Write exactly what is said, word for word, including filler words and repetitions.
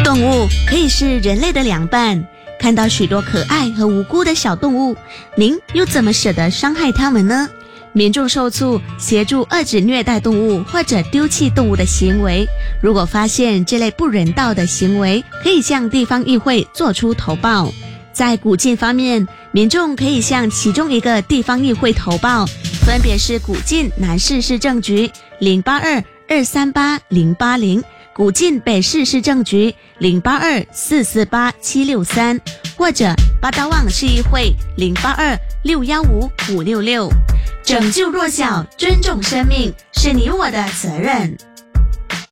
动物可以是人类的良伴，看到许多可爱和无辜的小动物，您又怎么舍得伤害它们呢？民众受促协助遏止虐待动物或者丢弃动物的行为，如果发现这类不人道的行为，可以向地方议会做出投报。在古晋方面，民众可以向其中一个地方议会投报，分别是古晋南市市政局零八二二三八零八零、古晋北市市政局零八二四四八七六三，或者八达旺市议会零八二六一五五六六。拯救弱小，尊重生命，是你我的责任。